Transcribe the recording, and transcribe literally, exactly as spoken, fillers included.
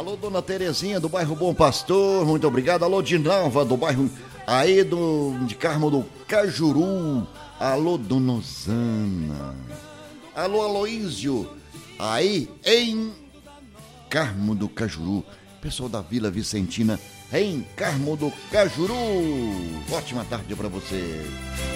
Alô, dona Terezinha do bairro Bom Pastor, muito obrigado. Alô, Dinalva do bairro aí do, de Carmo do Cajuru. Alô, dona Osana. Alô, Aloísio, aí em Carmo do Cajuru. Pessoal da Vila Vicentina, em Carmo do Cajuru. Ótima tarde para você.